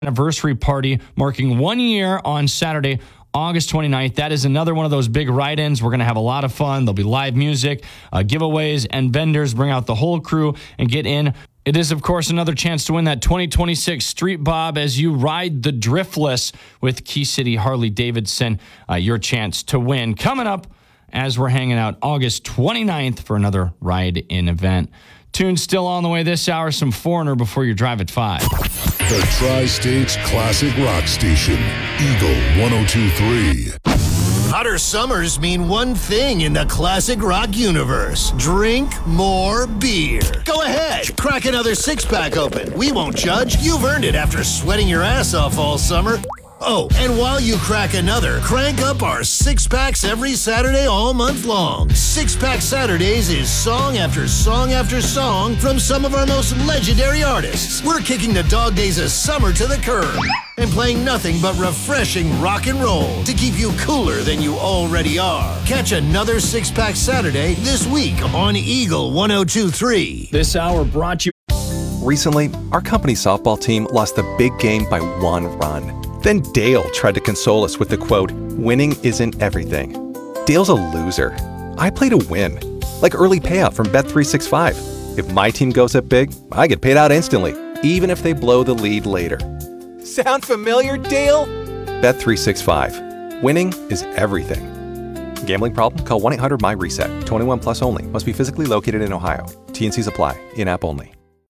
anniversary party marking 1 year on Saturday, August 29th. That is another one of those big ride-ins. We're going to have a lot of fun. There'll be live music, giveaways, and vendors. Bring out the whole crew and get in. It is, of course, another chance to win that 2026 Street Bob as you ride the Driftless with Key City Harley-Davidson. Your chance to win coming up as we're hanging out August 29th for another ride-in event. Tune still on the way this hour. Some Foreigner before your drive at 5. The Tri-States Classic Rock Station, Eagle 102.3. Hotter summers mean one thing in the classic rock universe. Drink more beer. Go ahead, crack another six-pack open. We won't judge. You've earned it after sweating your ass off all summer. Oh, and while you crack another, crank up our six-packs every Saturday all month long. Six-Pack Saturdays is song after song after song from some of our most legendary artists. We're kicking the dog days of summer to the curb and playing nothing but refreshing rock and roll to keep you cooler than you already are. Catch another Six-Pack Saturday this week on Eagle 102.3. This hour brought you. Recently, our company softball team lost the big game by 1 run. Then Dale tried to console us with the quote, "Winning isn't everything." Dale's a loser. I play to win. Like early payout from Bet365. If my team goes up big, I get paid out instantly, even if they blow the lead later. Sound familiar, Dale? Bet365. Winning is everything. Gambling problem? Call 1-800-MY-RESET. 21 plus only. Must be physically located in Ohio. T&Cs apply. In-app only.